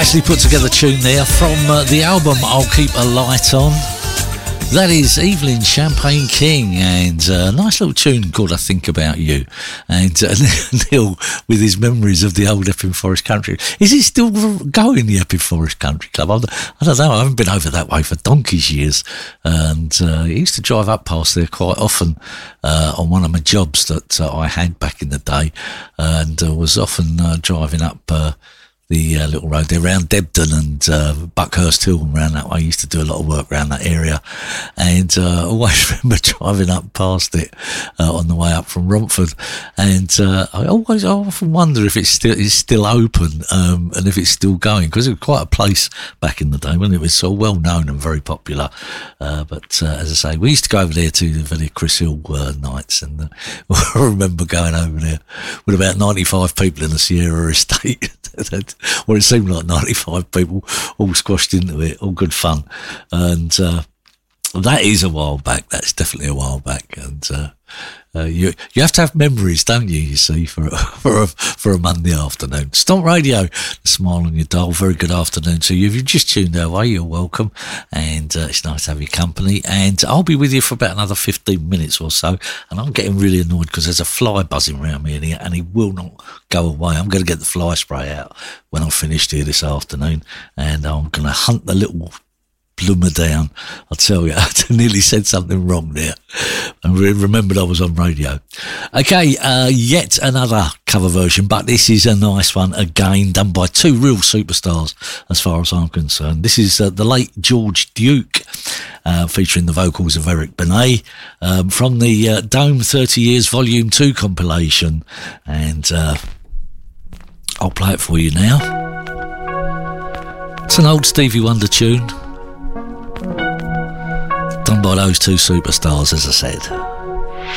Nicely put together tune there from the album I'll Keep a Light On. That is Evelyn Champagne King, and a nice little tune called I Think About You. And Neil with his memories of the old Epping Forest Country. Is it still going, the Epping Forest Country Club? I don't know, I haven't been over that way for donkey's years. And he used to drive up past there quite often on one of my jobs that I had back in the day, and was often driving up the little road there around Debden and Buckhurst Hill and around that way. I used to do a lot of work around that area, and I always remember driving up past it on the way up from Romford, and I often wonder if it's still open and if it's still going, because it was quite a place back in the day when it was so well known and very popular. But as I say, we used to go over there to the Valley Chris Hill nights, and I remember going over there with about 95 people in the Sierra Estate. Well, it seemed like 95 people all squashed into it, all good fun. And that is a while back. That's definitely a while back. And you have to have memories, don't you? You see, for a Monday afternoon. Stomp Radio, the smile on your dial. Very good afternoon to you. If you've just tuned our way, you're welcome, and it's nice to have your company. And I'll be with you for about another 15 minutes or so. And I'm getting really annoyed because there's a fly buzzing around me in here, and he will not go away. I'm going to get the fly spray out when I'm finished here this afternoon, and I'm going to hunt the little bloomer down. I'll tell you, I nearly said something wrong there, and remembered I was on radio. Okay, yet another cover version, but this is a nice one again, done by two real superstars as far as I'm concerned. This is the late George Duke, featuring the vocals of Eric Benet, from the Dome 30 Years Volume 2 compilation, and I'll play it for you now. It's an old Stevie Wonder tune, done by those two superstars, as I said.